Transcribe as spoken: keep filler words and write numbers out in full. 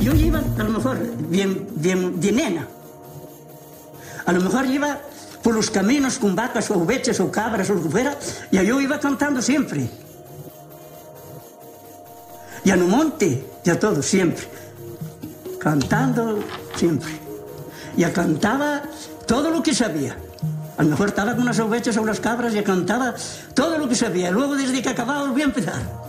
yo iba, a lo mejor, bien, bien, de nena. A lo mejor iba por los caminos con vacas o ovejas o cabras o lo que fuera, y yo iba cantando siempre. Y a no monte, y a todo, siempre. Cantando siempre. Y a cantaba todo lo que sabía. A lo mejor estaba con unas ovejas o unas cabras y cantaba todo lo que sabía. Luego, desde que acababa, volví a empezar.